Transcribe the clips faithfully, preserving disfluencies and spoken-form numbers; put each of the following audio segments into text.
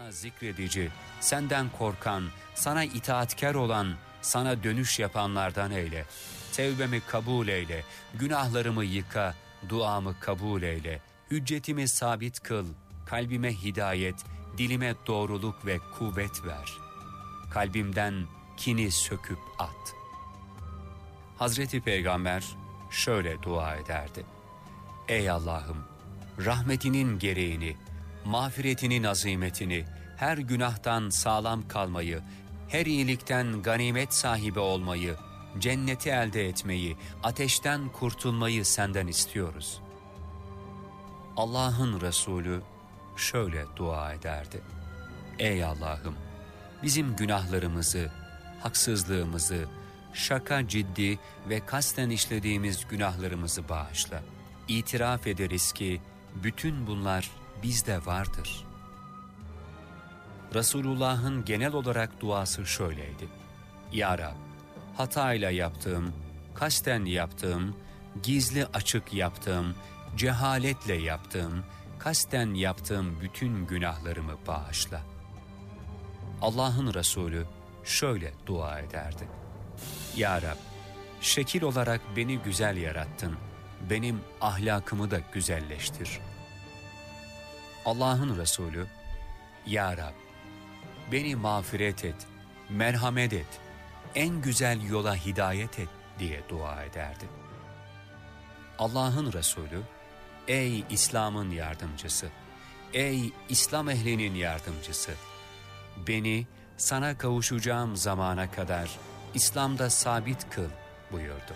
sana zikredici, senden korkan, sana itaatkar olan, sana dönüş yapanlardan eyle. Tevbemi kabul eyle, günahlarımı yıka, duamı kabul eyle. Hüccetimi sabit kıl, kalbime hidayet, dilime doğruluk ve kuvvet ver. Kalbimden kini söküp at. Hazreti Peygamber şöyle dua ederdi. Ey Allah'ım, rahmetinin gereğini, mağfiretinin azimetini, her günahtan sağlam kalmayı, her iyilikten ganimet sahibi olmayı, cenneti elde etmeyi, ateşten kurtulmayı senden istiyoruz. Allah'ın Resulü şöyle dua ederdi. Ey Allah'ım, bizim günahlarımızı, haksızlığımızı, şaka ciddi ve kasten işlediğimiz günahlarımızı bağışla. İtiraf ederiz ki bütün bunlar bizde vardır. Resulullah'ın genel olarak duası şöyleydi. Ya Rab, hatayla yaptığım, kasten yaptığım, gizli açık yaptığım, cehaletle yaptığım, kasten yaptığım bütün günahlarımı bağışla. Allah'ın Resulü şöyle dua ederdi. Ya Rab, şekil olarak beni güzel yarattın, benim ahlakımı da güzelleştir. Allah'ın Resulü, Ya Rab, beni mağfiret et, merhamet et, en güzel yola hidayet et diye dua ederdi. Allah'ın Resulü, ey İslam'ın yardımcısı, ey İslam ehlinin yardımcısı, beni sana kavuşacağım zamana kadar İslam'da sabit kıl buyurdu.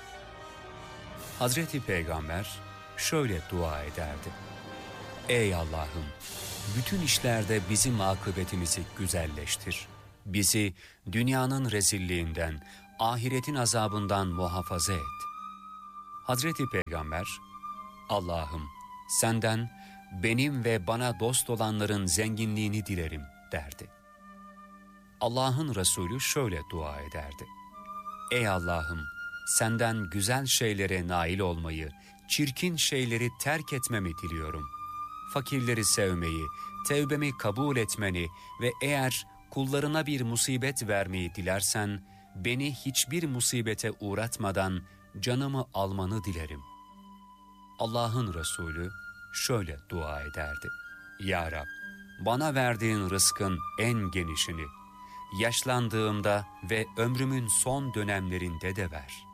Hazreti Peygamber şöyle dua ederdi. Ey Allah'ım, bütün işlerde bizim akıbetimizi güzelleştir. Bizi dünyanın rezilliğinden, ahiretin azabından muhafaza et. Hazreti Peygamber, Allah'ım senden benim ve bana dost olanların zenginliğini dilerim derdi. Allah'ın Resulü şöyle dua ederdi. Ey Allah'ım, senden güzel şeylere nail olmayı, çirkin şeyleri terk etmemi diliyorum. Fakirleri sevmeyi, tevbemi kabul etmeni ve eğer kullarına bir musibet vermeyi dilersen, beni hiçbir musibete uğratmadan canımı almanı dilerim. Allah'ın Resulü şöyle dua ederdi. Ya Rab, bana verdiğin rızkın en genişini, yaşlandığımda ve ömrümün son dönemlerinde de ver.